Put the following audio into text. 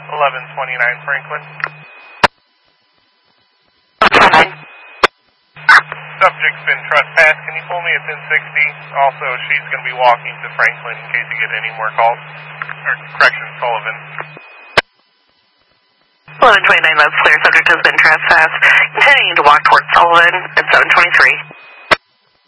1129 Franklin. Subject's been trespassed. Can you pull me at 1060? Also, she's going to be walking to Franklin in case you get any more calls. Or, correction, Sullivan. 1129, that's clear. Subject has been trespassed. Continuing to walk towards Sullivan at 723.